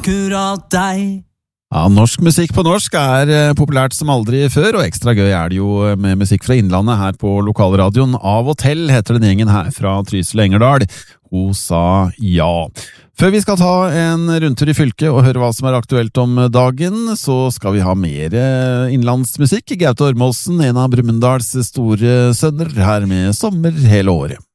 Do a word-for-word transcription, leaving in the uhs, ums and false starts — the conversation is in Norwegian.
akkurat deg. Ja, norsk musikk på norsk er eh, populært som aldri før, og ekstra gøy er det jo med musikk fra Innlandet her på lokalradioen. Av og til heter den gjengen her fra Trysil og Engerdal. Hun sa ja. Før vi skal ta en rundtur i fylket og høre hva som er aktuelt om dagen, så skal vi ha mer innlandsmusikk. Gaute Ormåsen, en av Brumunddals store sønner, her med Sommer hele året.